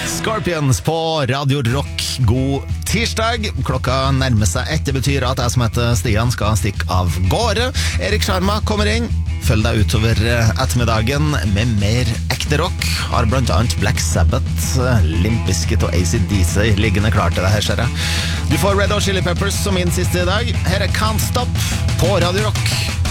Scorpions på Radio Rock. God tirsdag. Klokka nærmer seg ett. Det betyr at jeg som heter Stian skal stikke av gårde. Erik Sjarma kommer inn. Følg deg utover ettermiddagen med mer ekte rock. Har blant annet Black Sabbath, Limp Bizkit og AC/DC liggende klar til deg her, ser jeg. Du får Red Hot Chili Peppers som min siste i dag. Her er Can't Stop på Radio Rock.